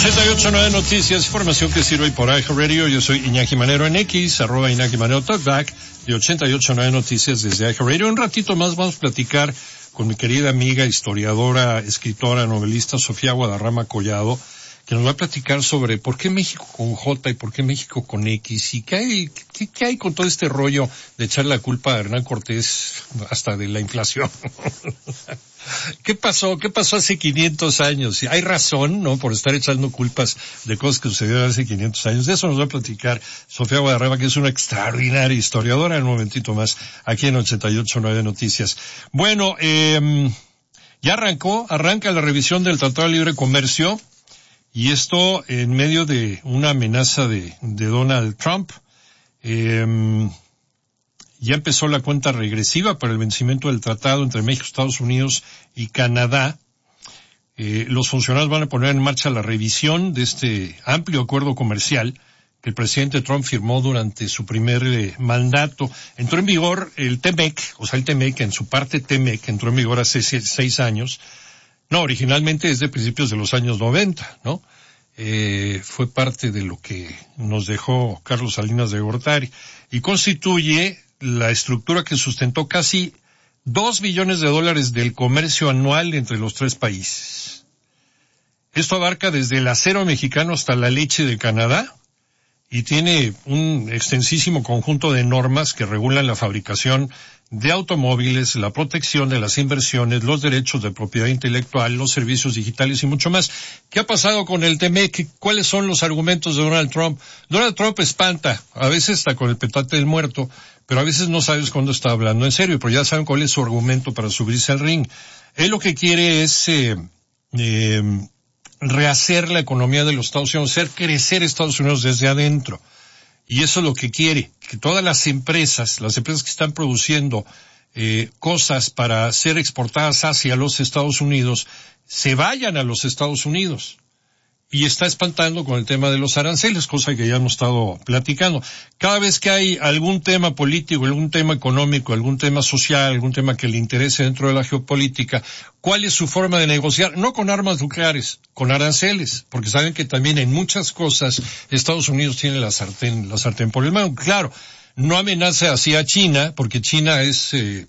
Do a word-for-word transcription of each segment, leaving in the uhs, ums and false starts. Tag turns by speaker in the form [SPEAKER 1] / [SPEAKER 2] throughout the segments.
[SPEAKER 1] ochenta y ocho punto nueve Noticias, información que sirve por iHeartRadio. Yo soy Iñaki Manero en X, arroba Iñaki Manero Talkback, de ochenta y ocho punto nueve Noticias desde iHeartRadio. Un ratito más vamos a platicar con mi querida amiga, historiadora, escritora, novelista Sofía Guadarrama Collado, que nos va a platicar sobre por qué México con J y por qué México con X, y qué hay, qué, qué hay con todo este rollo de echar la culpa a Hernán Cortés hasta de la inflación. ¿Qué pasó? ¿Qué pasó hace quinientos años? Hay razón, ¿no?, por estar echando culpas de cosas que sucedieron hace quinientos años. De eso nos va a platicar Sofía Guadarrama, que es una extraordinaria historiadora, en un momentito más, aquí en ochenta y ocho punto nueve Noticias. Bueno, eh, ya arrancó, arranca la revisión del Tratado de Libre Comercio, y esto en medio de una amenaza de, de Donald Trump. Eh, Ya empezó la cuenta regresiva para el vencimiento del tratado entre México, Estados Unidos y Canadá. Eh, los funcionarios van a poner en marcha la revisión de este amplio acuerdo comercial que el presidente Trump firmó durante su primer eh, mandato. Entró en vigor el T M E C, o sea, el T M E C en su parte T M E C, entró en vigor hace seis años. No, originalmente es de principios de los años noventa, ¿no? Eh, fue parte de lo que nos dejó Carlos Salinas de Gortari y constituye la estructura que sustentó casi dos billones de dólares del comercio anual entre los tres países. Esto abarca desde el acero mexicano hasta la leche de Canadá y tiene un extensísimo conjunto de normas que regulan la fabricación de automóviles, la protección de las inversiones, los derechos de propiedad intelectual, los servicios digitales y mucho más. ¿Qué ha pasado con el T M E C? ¿Cuáles son los argumentos de Donald Trump? Donald Trump espanta, a veces está con el petate del muerto, pero a veces no sabes cuándo está hablando en serio, pero ya saben cuál es su argumento para subirse al ring. Él lo que quiere es eh, eh, rehacer la economía de los Estados Unidos, hacer crecer Estados Unidos desde adentro. Y eso es lo que quiere, que todas las empresas, las empresas que están produciendo eh, cosas para ser exportadas hacia los Estados Unidos, se vayan a los Estados Unidos. Y está espantando con el tema de los aranceles, cosa que ya hemos estado platicando. Cada vez que hay algún tema político, algún tema económico, algún tema social, algún tema que le interese dentro de la geopolítica, ¿cuál es su forma de negociar? No con armas nucleares, con aranceles, porque saben que también en muchas cosas Estados Unidos tiene la sartén, la sartén por el mango. Claro, no amenaza así a China, porque China es... Eh,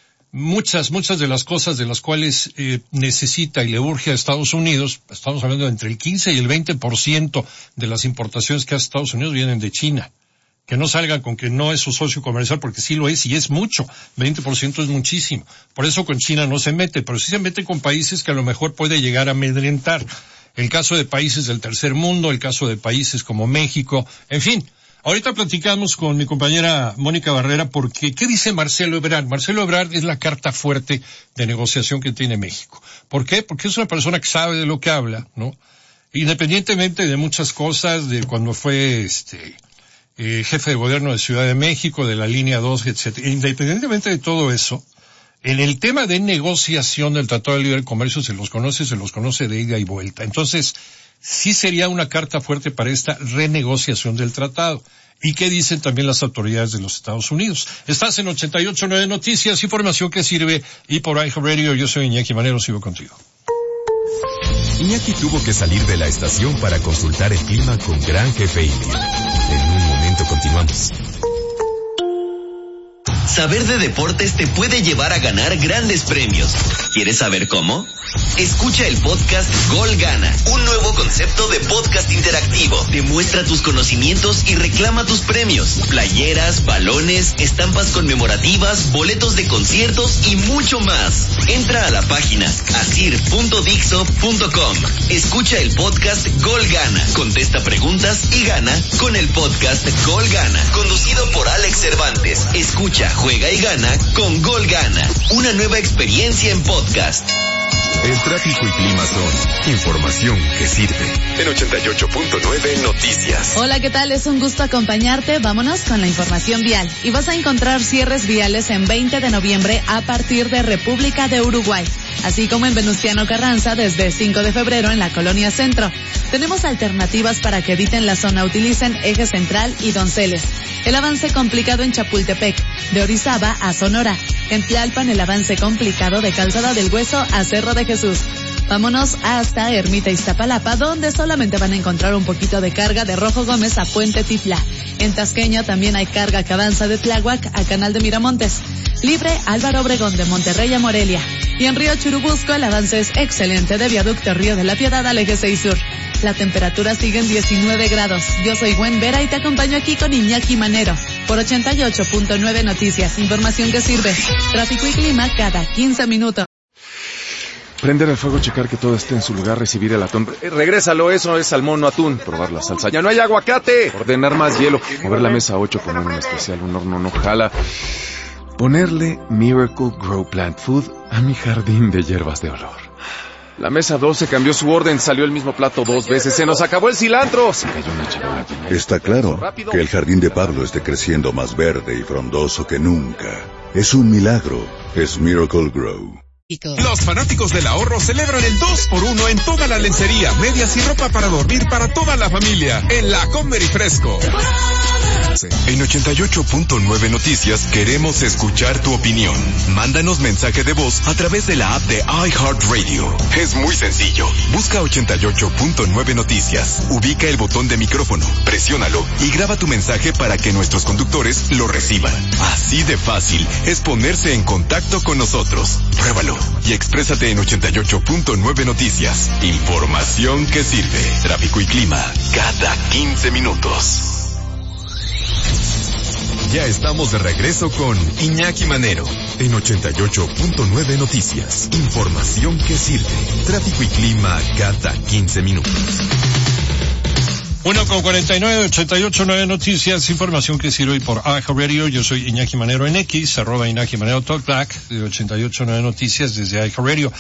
[SPEAKER 1] Muchas, muchas de las cosas de las cuales eh, necesita y le urge a Estados Unidos, estamos hablando de entre el quince y el veinte por ciento de las importaciones que hace Estados Unidos vienen de China. Que no salgan con que no es su socio comercial, porque sí lo es y es mucho. veinte por ciento es muchísimo. Por eso con China no se mete, pero sí se mete con países que a lo mejor puede llegar a amedrentar. El caso de países del tercer mundo, el caso de países como México, en fin. Ahorita platicamos con mi compañera Mónica Barrera porque, ¿qué dice Marcelo Ebrard? Marcelo Ebrard es la carta fuerte de negociación que tiene México. ¿Por qué? Porque es una persona que sabe de lo que habla, ¿no? Independientemente de muchas cosas, de cuando fue este eh, jefe de gobierno de Ciudad de México, de la línea dos, etcétera. Independientemente de todo eso, en el tema de negociación del Tratado de Libre Comercio se los conoce, se los conoce de ida y vuelta. Entonces, sí sería una carta fuerte para esta renegociación del tratado. ¿Y qué dicen también las autoridades de los Estados Unidos? Estás en ochenta y ocho punto nueve Noticias, información que sirve, y por iHeartRadio. Yo soy Iñaki Manero, sigo contigo.
[SPEAKER 2] Iñaki tuvo que salir de la estación para consultar el clima con Gran Jefe Indio. En un momento continuamos.
[SPEAKER 3] Saber de deportes te puede llevar a ganar grandes premios. ¿Quieres saber cómo? Escucha el podcast Gol Gana, un nuevo concepto de podcast interactivo. Demuestra tus conocimientos y reclama tus premios. Playeras, balones, estampas conmemorativas, boletos de conciertos y mucho más. Entra a la página asir punto dixo punto com. Escucha el podcast Gol Gana. Contesta preguntas y gana con el podcast Gol Gana. Conducido por Alex Cervantes. Escucha, juega y gana con Gol Gana. Una nueva experiencia en podcast.
[SPEAKER 2] El tráfico y clima son información que sirve. En ochenta y ocho punto nueve Noticias.
[SPEAKER 4] Hola, ¿qué tal? Es un gusto acompañarte. Vámonos con la información vial. Y vas a encontrar cierres viales en veinte de noviembre a partir de República de Uruguay, así como en Venustiano Carranza desde cinco de febrero en la Colonia Centro. Tenemos alternativas para que eviten la zona. Utilicen Eje Central y Donceles. El avance complicado en Chapultepec, de Orizaba a Sonora. En Tlalpan, el avance complicado de Calzada del Hueso a Cerro de Jesús. Vámonos hasta Ermita Iztapalapa, donde solamente van a encontrar un poquito de carga de Rojo Gómez a Puente Titlá. En Tasqueña también hay carga que avanza de Tláhuac a Canal de Miramontes. Libre Álvaro Obregón de Monterrey a Morelia. Y en Río Churubusco el avance es excelente de Viaducto Río de la Piedad al Eje seis Sur. La temperatura sigue en diecinueve grados. Yo soy Gwen Vera y te acompaño aquí con Iñaki Manero por ochenta y ocho punto nueve Noticias. Información que sirve. Tráfico y clima cada quince minutos.
[SPEAKER 5] Prender el fuego, checar que todo esté en su lugar, recibir el atún. Eh, regrésalo, eso es salmón, no atún. Probar la salsa. ¡Ya no hay aguacate! Ordenar más hielo. Mover la mesa ocho, poner un especial, un horno no jala. Ponerle Miracle Grow Plant Food a mi jardín de hierbas de olor. La mesa doce cambió su orden, salió el mismo plato dos veces, se nos acabó el cilantro. Se cayó una charola.
[SPEAKER 6] Está claro que el jardín de Pablo esté creciendo más verde y frondoso que nunca. Es un milagro, es Miracle Grow.
[SPEAKER 2] Los fanáticos del ahorro celebran el dos por uno en toda la lencería, medias y ropa para dormir para toda la familia, en La Comer y Fresco. En ochenta y ocho punto nueve Noticias queremos escuchar tu opinión. Mándanos mensaje de voz a través de la app de iHeartRadio. Es muy sencillo. Busca ochenta y ocho punto nueve Noticias. Ubica el botón de micrófono, presiónalo y graba tu mensaje para que nuestros conductores lo reciban. Así de fácil es ponerse en contacto con nosotros. Pruébalo y exprésate en ochenta y ocho punto nueve Noticias. Información que sirve. Tráfico y clima cada quince minutos. Ya estamos de regreso con Iñaki Manero en ochenta y ocho punto nueve Noticias. Información que sirve. Tráfico y clima cada quince minutos.
[SPEAKER 1] Uno con cuarenta y nueve, ochenta y ocho punto nueve Noticias, información que sirve hoy por iHeartRadio. Yo soy Iñaki Manero en X, arroba Iñaki Manero Talkback, de ochenta y ocho punto nueve Noticias desde iHeartRadio.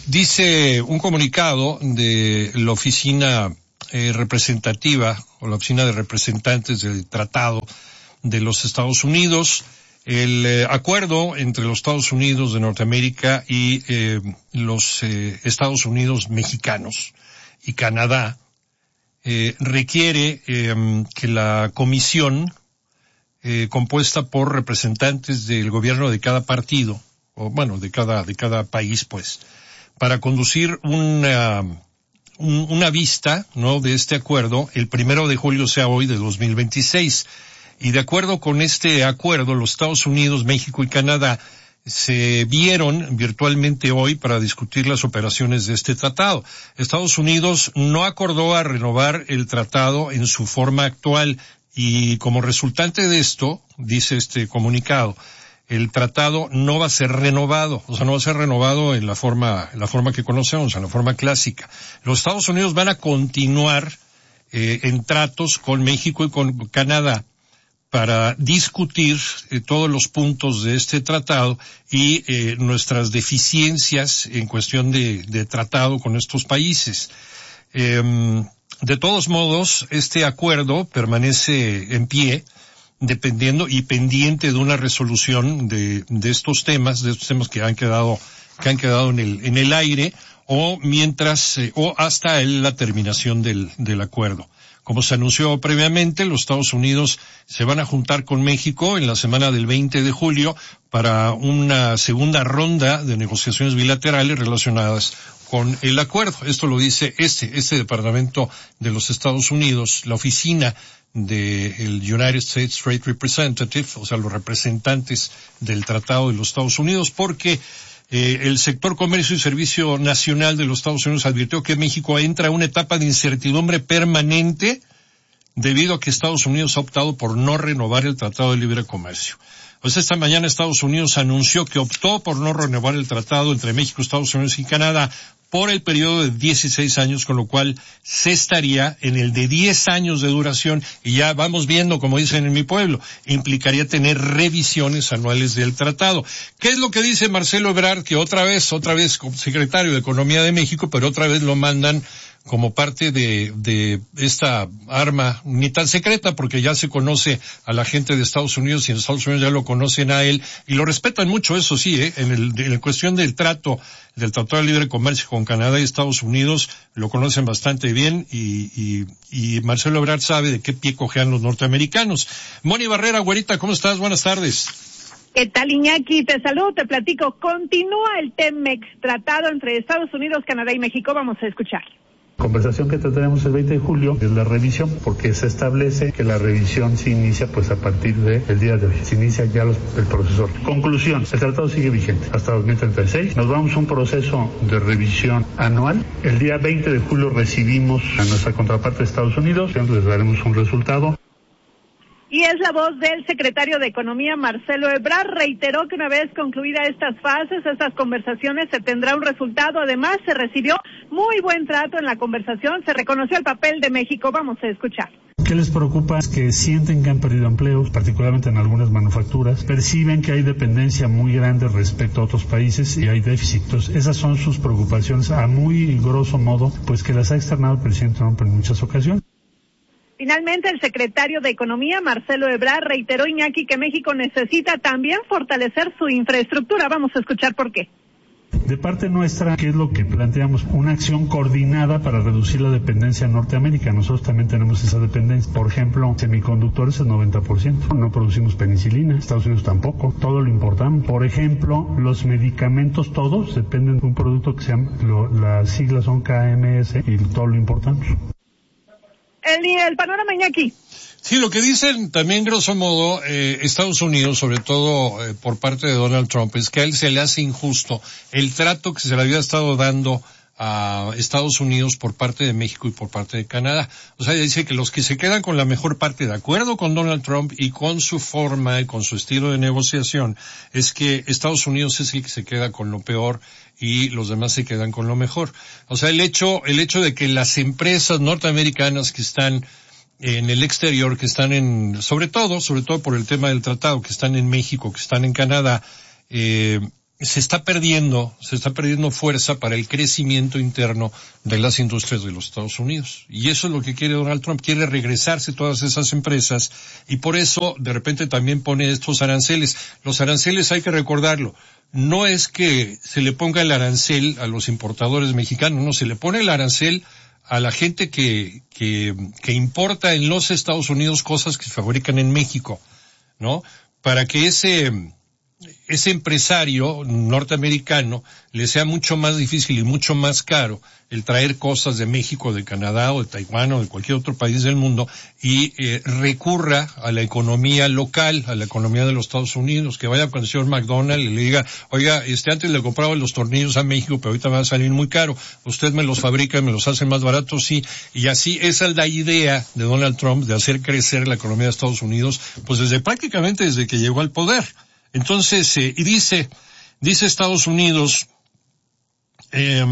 [SPEAKER 1] Dice un comunicado de la oficina eh, representativa, o la oficina de representantes del Tratado de los Estados Unidos, el eh, acuerdo entre los Estados Unidos de Norteamérica y eh, los eh, Estados Unidos mexicanos y Canadá eh, requiere eh, que la comisión eh, compuesta por representantes del gobierno de cada partido, o bueno, de cada de cada país, pues, para conducir una un, una vista, ¿no?, de este acuerdo, el primero de julio, sea hoy, de dos mil veintiséis. Y de acuerdo con este acuerdo, los Estados Unidos, México y Canadá se vieron virtualmente hoy para discutir las operaciones de este tratado. Estados Unidos no acordó a renovar el tratado en su forma actual y como resultante de esto, dice este comunicado, el tratado no va a ser renovado, o sea, no va a ser renovado en la forma, en la forma que conocemos, en la forma clásica. Los Estados Unidos van a continuar eh, en tratos con México y con Canadá para discutir eh, todos los puntos de este tratado y eh, nuestras deficiencias en cuestión de, de tratado con estos países. Eh, de todos modos, este acuerdo permanece en pie, dependiendo y pendiente de una resolución de, de estos temas, de estos temas que han quedado, que han quedado en el, en el aire, o mientras, eh, o hasta el, la terminación del, del acuerdo. Como se anunció previamente, los Estados Unidos se van a juntar con México en la semana del veinte de julio para una segunda ronda de negociaciones bilaterales relacionadas con el acuerdo. Esto lo dice este, este departamento de los Estados Unidos, la oficina del United States Trade Representative, o sea, los representantes del Tratado de los Estados Unidos, porque Eh, el sector comercio y servicio nacional de los Estados Unidos advirtió que México entra a una etapa de incertidumbre permanente debido a que Estados Unidos ha optado por no renovar el Tratado de Libre Comercio. Pues esta mañana Estados Unidos anunció que optó por no renovar el tratado entre México, Estados Unidos y Canadá por el periodo de dieciséis años, con lo cual se estaría en el de diez años de duración, y ya vamos viendo, como dicen en mi pueblo, implicaría tener revisiones anuales del tratado. ¿Qué es lo que dice Marcelo Ebrard? Que otra vez, otra vez como secretario de Economía de México, pero otra vez lo mandan como parte de, de esta arma ni tan secreta, porque ya se conoce a la gente de Estados Unidos y en Estados Unidos ya lo conocen a él y lo respetan mucho, eso sí, ¿eh? en, el, en la cuestión del trato, del Tratado de Libre Comercio con Canadá y Estados Unidos, lo conocen bastante bien y, y, y Marcelo Ebrard sabe de qué pie cojean los norteamericanos. Moni Barrera, güerita, ¿cómo estás? Buenas tardes.
[SPEAKER 7] ¿Qué tal, Iñaki? Te saludo, te platico. Continúa el T-MEX, tratado entre Estados Unidos, Canadá y México. Vamos a escuchar.
[SPEAKER 8] Conversación que tendremos el veinte de julio es la revisión, porque se establece que la revisión se inicia pues a partir del día de hoy. Se inicia ya los, el proceso. Conclusión, el tratado sigue vigente hasta dos mil treinta y seis. Nos vamos a un proceso de revisión anual. El día veinte de julio recibimos a nuestra contraparte de Estados Unidos, les daremos un resultado.
[SPEAKER 7] Y es la voz del secretario de Economía, Marcelo Ebrard. Reiteró que una vez concluidas estas fases, estas conversaciones, se tendrá un resultado. Además, se recibió muy buen trato en la conversación, se reconoció el papel de México. Vamos a escuchar.
[SPEAKER 8] ¿Qué les preocupa? Es que sienten que han perdido empleos, particularmente en algunas manufacturas. Perciben que hay dependencia muy grande respecto a otros países y hay déficit. Entonces, esas son sus preocupaciones, a muy grosso modo, pues que las ha externado el presidente Trump en muchas ocasiones.
[SPEAKER 7] Finalmente, el secretario de Economía, Marcelo Ebrard, reiteró, Iñaki, que México necesita también fortalecer su infraestructura. Vamos a escuchar por qué.
[SPEAKER 8] De parte nuestra, ¿qué es lo que planteamos? Una acción coordinada para reducir la dependencia a Norteamérica. Nosotros también tenemos esa dependencia. Por ejemplo, semiconductores el noventa por ciento. No producimos penicilina, Estados Unidos tampoco. Todo lo importamos. Por ejemplo, los medicamentos todos dependen de un producto que se llama, lo, las siglas son K M S y todo lo importamos.
[SPEAKER 7] El, el panorama, Iñaki.
[SPEAKER 1] Sí, lo que dicen también, grosso modo, eh, Estados Unidos, sobre todo eh, por parte de Donald Trump, es que a él se le hace injusto el trato que se le había estado dando a Estados Unidos por parte de México y por parte de Canadá. O sea, dice que los que se quedan con la mejor parte, de acuerdo con Donald Trump y con su forma y con su estilo de negociación, es que Estados Unidos es el que se queda con lo peor y los demás se quedan con lo mejor. O sea, el hecho, el hecho de que las empresas norteamericanas que están en el exterior, que están en, sobre todo, sobre todo por el tema del tratado, que están en México, que están en Canadá, eh, se está perdiendo, se está perdiendo fuerza para el crecimiento interno de las industrias de los Estados Unidos. Y eso es lo que quiere Donald Trump, quiere regresarse todas esas empresas y por eso de repente también pone estos aranceles. Los aranceles hay que recordarlo, no es que se le ponga el arancel a los importadores mexicanos, no, se le pone el arancel a la gente que, que, que importa en los Estados Unidos cosas que se fabrican en México, ¿no? Para que ese, ese empresario norteamericano le sea mucho más difícil y mucho más caro el traer cosas de México, de Canadá o de Taiwán o de cualquier otro país del mundo y eh, recurra a la economía local, a la economía de los Estados Unidos, que vaya con el señor McDonald y le diga, oiga, este antes le compraba los tornillos a México, pero ahorita va a salir muy caro, usted me los fabrica y me los hace más baratos, sí, y así esa es la idea de Donald Trump de hacer crecer la economía de Estados Unidos, pues desde prácticamente desde que llegó al poder. Entonces, eh, y dice, dice Estados Unidos, eh,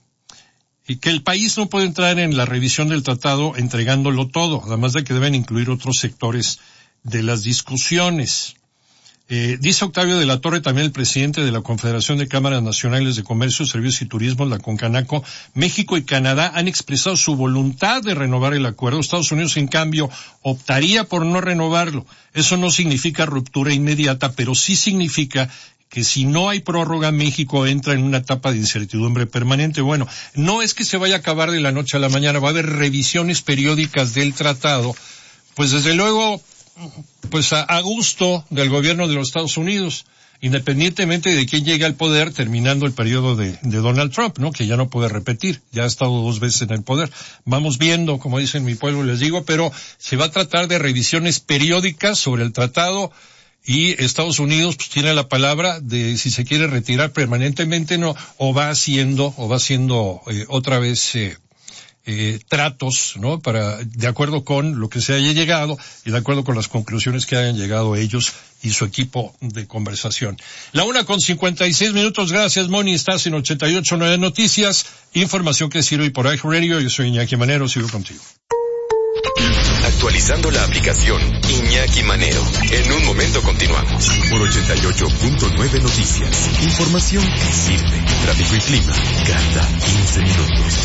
[SPEAKER 1] y que el país no puede entrar en la revisión del tratado entregándolo todo, además de que deben incluir otros sectores de las discusiones. Eh, dice Octavio de la Torre, también el presidente de la Confederación de Cámaras Nacionales de Comercio, Servicios y Turismo, la CONCANACO, México y Canadá han expresado su voluntad de renovar el acuerdo. Estados Unidos, en cambio, optaría por no renovarlo. Eso no significa ruptura inmediata, pero sí significa que si no hay prórroga, México entra en una etapa de incertidumbre permanente. Bueno, no es que se vaya a acabar de la noche a la mañana, va a haber revisiones periódicas del tratado, pues desde luego, pues a, a gusto del gobierno de los Estados Unidos, independientemente de quién llegue al poder, terminando el periodo de, de Donald Trump, ¿no? Que ya no puede repetir, ya ha estado dos veces en el poder. Vamos viendo, como dicen mi pueblo, les digo, pero se va a tratar de revisiones periódicas sobre el tratado. Y Estados Unidos pues tiene la palabra de si se quiere retirar permanentemente no, o va haciendo, o va haciendo eh, otra vez eh, eh, tratos, ¿no? Para, de acuerdo con lo que se haya llegado y de acuerdo con las conclusiones que hayan llegado ellos y su equipo de conversación. La una con cincuenta y seis minutos, gracias Moni, estás en ochenta y ocho punto nueve Noticias, información que sirve por iHeartRadio, yo soy Iñaki Manero, sigo contigo.
[SPEAKER 2] Actualizando la aplicación Iñaki Manero. En un momento continuamos. Por ochenta y ocho punto nueve Noticias. Información que sirve. Tráfico y clima cada quince minutos.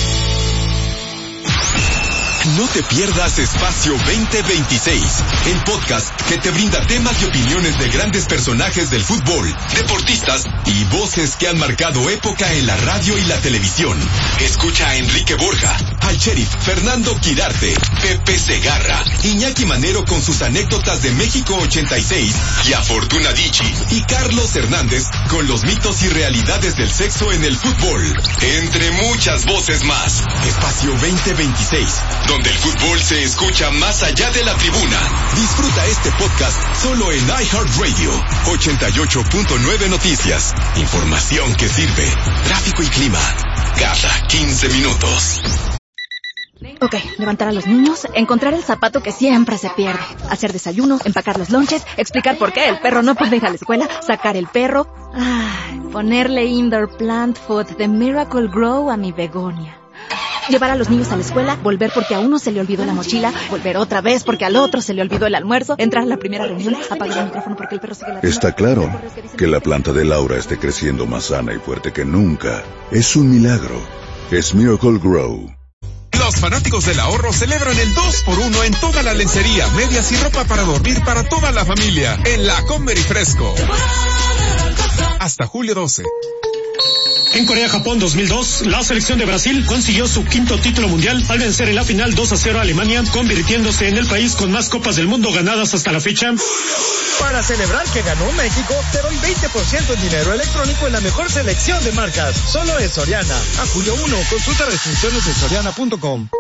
[SPEAKER 2] No te pierdas Espacio veinte veintiséis, el podcast que te brinda temas y opiniones de grandes personajes del fútbol, deportistas y voces que han marcado época en la radio y la televisión. Escucha a Enrique Borja, al sheriff Fernando Quirarte, Pepe Segarra, Iñaki Manero con sus anécdotas de México ochenta y seis y a Fortuna Dicci y Carlos Hernández con los mitos y realidades del sexo en el fútbol. Entre muchas voces más. Espacio veinte veintiséis, donde el fútbol se escucha más allá de la tribuna. Disfruta este podcast solo en iHeartRadio. ochenta y ocho punto nueve Noticias. Información que sirve. Tráfico y clima. Cada quince minutos.
[SPEAKER 9] Ok, levantar a los niños, encontrar el zapato que siempre se pierde, hacer desayuno, empacar los lonches, explicar por qué el perro no puede ir a la escuela, sacar el perro, ay, ponerle indoor plant food de Miracle Grow a mi begonia. Llevar a los niños a la escuela, volver porque a uno se le olvidó la mochila, volver otra vez porque al otro se le olvidó el almuerzo, entrar a la primera reunión, apagar el micrófono porque el perro sigue la...
[SPEAKER 6] Está claro que la planta de Laura esté creciendo más sana y fuerte que nunca. Es un milagro. Es Miracle Grow.
[SPEAKER 2] Los fanáticos del ahorro celebran el dos por uno en toda la lencería, medias y ropa para dormir para toda la familia en la Comer y Fresco. Hasta julio doce.
[SPEAKER 10] En Corea-Japón dos mil dos, la selección de Brasil consiguió su quinto título mundial al vencer en la final dos a cero a Alemania, convirtiéndose en el país con más copas del mundo ganadas hasta la fecha.
[SPEAKER 11] Para celebrar que ganó México, te doy veinte por ciento en dinero electrónico en la mejor selección de marcas, solo en Soriana. A julio uno, consulta restricciones en soriana punto com.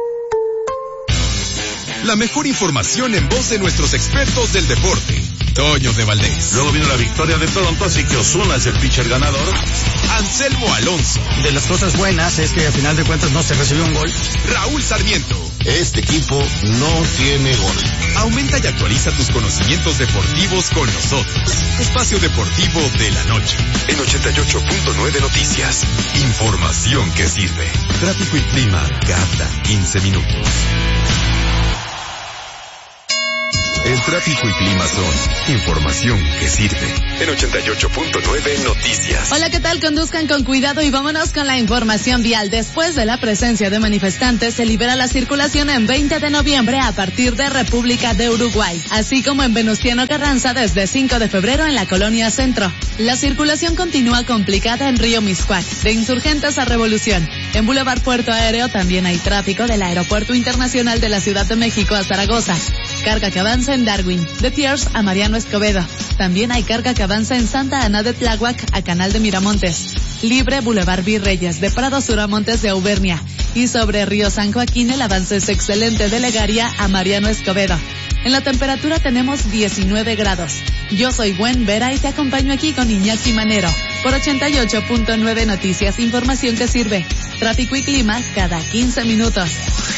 [SPEAKER 2] La mejor información en voz de nuestros expertos del deporte. Toño de Valdés.
[SPEAKER 12] Luego vino la victoria de Toronto, así que Ozuna es el pitcher ganador.
[SPEAKER 2] Anselmo Alonso.
[SPEAKER 13] De las cosas buenas es que al final de cuentas no se recibió un gol.
[SPEAKER 2] Raúl Sarmiento.
[SPEAKER 12] Este equipo no tiene gol.
[SPEAKER 2] Aumenta y actualiza tus conocimientos deportivos con nosotros. Espacio Deportivo de la Noche. En ochenta y ocho punto nueve Noticias. Información que sirve. Tráfico y clima cada quince minutos. El tráfico y clima son información que sirve. En ochenta y ocho punto nueve Noticias.
[SPEAKER 4] Hola, ¿qué tal? Conduzcan con cuidado y vámonos con la información vial. Después de la presencia de manifestantes, se libera la circulación en veinte de noviembre a partir de República de Uruguay, así como en Venustiano Carranza desde cinco de febrero en la Colonia Centro. La circulación continúa complicada en Río Miscuac, de Insurgentes a Revolución. En Boulevard Puerto Aéreo también hay tráfico del Aeropuerto Internacional de la Ciudad de México a Zaragoza. Carga que avanza en Darwin, de Tiers a Mariano Escobedo. También hay carga que avanza en Santa Ana de Tláhuac a Canal de Miramontes. Libre Boulevard Virreyes, de Prado Sur a Montes de Auvernia. Y sobre Río San Joaquín el avance es excelente de Legaria a Mariano Escobedo. En la temperatura tenemos diecinueve grados. Yo soy Gwen Vera y te acompaño aquí con Iñaki Manero. Por ochenta y ocho punto nueve Noticias, información que sirve. Tráfico y clima cada quince minutos.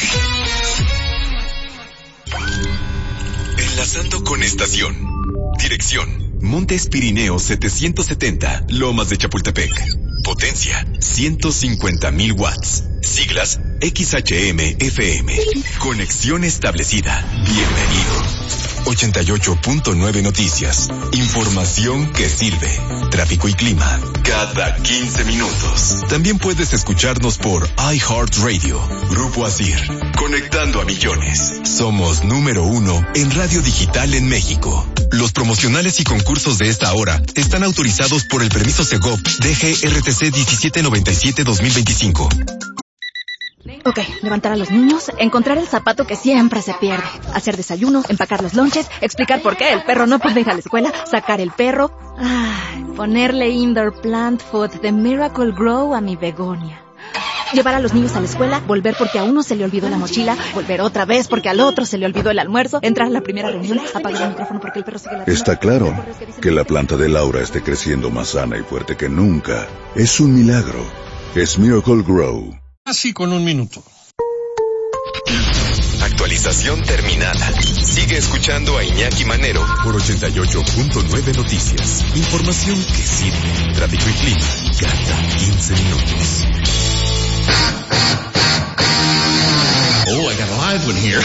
[SPEAKER 2] Enlazando con estación. Dirección: Montes Pirineos setecientos setenta, Lomas de Chapultepec. Potencia: ciento cincuenta mil watts. Siglas: X H M F M. Conexión establecida. Bienvenido. ochenta y ocho punto nueve Noticias. Información que sirve. Tráfico y clima cada quince minutos. También puedes escucharnos por iHeartRadio. Grupo Asir. Conectando a millones. Somos número uno en radio digital en México. Los promocionales y concursos de esta hora están autorizados por el permiso Segov D G R T C diecisiete noventa y siete dos mil veinticinco.
[SPEAKER 9] Ok, levantar a los niños, encontrar el zapato que siempre se pierde, hacer desayuno, empacar los lonches, explicar por qué el perro no puede ir a la escuela, sacar el perro, ay, ponerle indoor plant food de Miracle Grow a mi begonia. Llevar a los niños a la escuela, volver porque a uno se le olvidó la mochila, volver otra vez porque al otro se le olvidó el almuerzo, entrar a la primera reunión, apagar el micrófono porque el perro sigue la...
[SPEAKER 6] Está claro que la planta de Laura esté creciendo más sana y fuerte que nunca. Es un milagro. Es Miracle Grow.
[SPEAKER 1] Así con un minuto.
[SPEAKER 2] Actualización terminada. Sigue escuchando a Iñaki Manero por ochenta y ocho punto nueve Noticias. Información que sirve. Tráfico y clima cada quince minutos.
[SPEAKER 12] Oh, I got a live one here.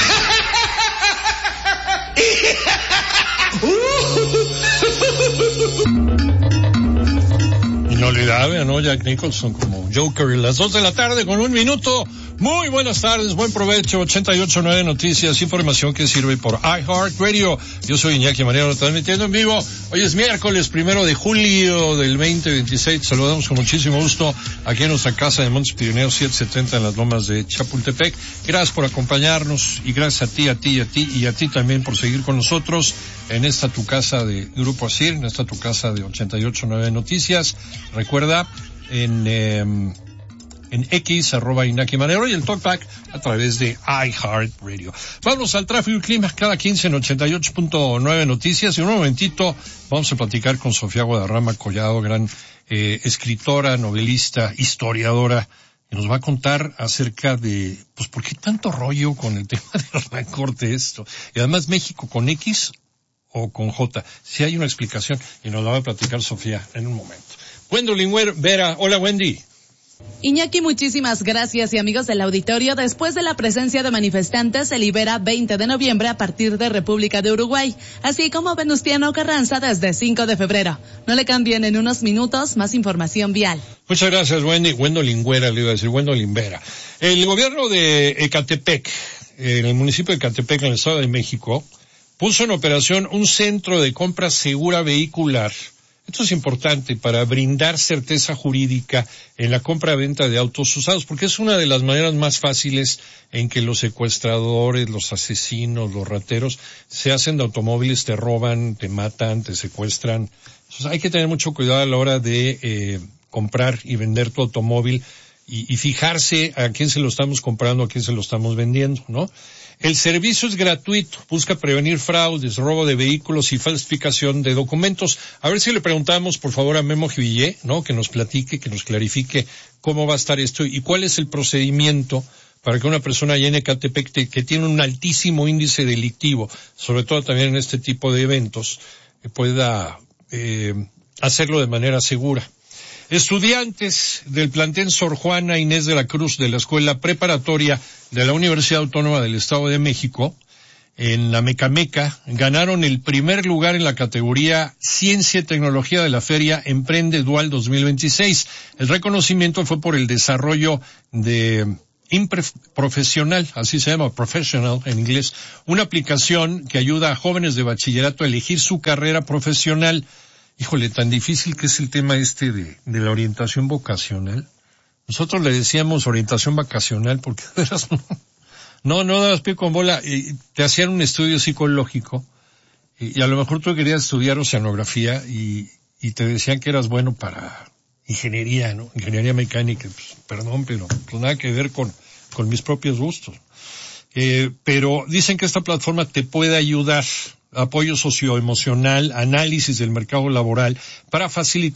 [SPEAKER 1] Inolvidable, ¿no? Jack Nicholson como Joker. Las dos de la tarde con un minuto. Muy buenas tardes, buen provecho. ochenta y ocho punto nueve Noticias, información que sirve por iHeartRadio. Yo soy Iñaki Manero, transmitiendo en vivo. Hoy es miércoles primero de julio del veinte veintiséis. Te saludamos con muchísimo gusto aquí en nuestra casa de Montes Pirineos setecientos setenta en las lomas de Chapultepec. Gracias por acompañarnos y gracias a ti, a ti y a ti y a ti también por seguir con nosotros en esta tu casa de Grupo Asir, en esta tu casa de ochenta y ocho punto nueve Noticias. Recuerda, en eh, en X, arroba Inaki Manero, y el Talkback a través de iHeartRadio. Vamos al tráfico y clima cada quince en ochenta y ocho punto nueve Noticias, y en un momentito vamos a platicar con Sofía Guadarrama Collado, gran eh, escritora, novelista, historiadora, que nos va a contar acerca de, pues, ¿por qué tanto rollo con el tema de Hernán Cortés esto? Y además, ¿México con X o con J? Si hay una explicación, y nos la va a platicar Sofía en un momento. Wendy Vera, hola Wendy.
[SPEAKER 4] Iñaki, muchísimas gracias, y amigos del auditorio, después de la presencia de manifestantes se libera veinte de noviembre a partir de República de Uruguay, así como Venustiano Carranza desde cinco de febrero. No le cambien, en unos minutos más información vial.
[SPEAKER 1] Muchas gracias, Wendy. Wendo Lingüera, le iba a decir, Wendo Limbera. El gobierno de Ecatepec, en el municipio de Ecatepec, en el Estado de México, puso en operación un centro de compra segura vehicular. Esto es importante para brindar certeza jurídica en la compra-venta de autos usados, porque es una de las maneras más fáciles en que los secuestradores, los asesinos, los rateros se hacen de automóviles, te roban, te matan, te secuestran. Entonces hay que tener mucho cuidado a la hora de eh, comprar y vender tu automóvil y, y fijarse a quién se lo estamos comprando, a quién se lo estamos vendiendo, ¿no? El servicio es gratuito, busca prevenir fraudes, robo de vehículos y falsificación de documentos. A ver si le preguntamos, por favor, a Memo Jivillé, ¿no? Que nos platique, que nos clarifique cómo va a estar esto y cuál es el procedimiento para que una persona allá en Ecatepec, que tiene un altísimo índice delictivo, sobre todo también en este tipo de eventos, pueda eh, hacerlo de manera segura. Estudiantes del plantel Sor Juana Inés de la Cruz de la Escuela Preparatoria de la Universidad Autónoma del Estado de México, en la Mecameca, ganaron el primer lugar en la categoría Ciencia y Tecnología de la Feria Emprende Dual dos mil veintiséis. El reconocimiento fue por el desarrollo de Improfesional, así se llama, Professional en inglés, una aplicación que ayuda a jóvenes de bachillerato a elegir su carrera profesional. Híjole, tan difícil que es el tema este de, de la orientación vocacional. Nosotros le decíamos orientación vacacional porque de veras no, no, no dabas pie con bola. Y te hacían un estudio psicológico y, y a lo mejor tú querías estudiar oceanografía y, y te decían que eras bueno para ingeniería, ¿no? Ingeniería mecánica. Pues, perdón, pero pues nada que ver con, con mis propios gustos. Eh, pero dicen que esta plataforma te puede ayudar, apoyo socioemocional, análisis del mercado laboral, para facilitar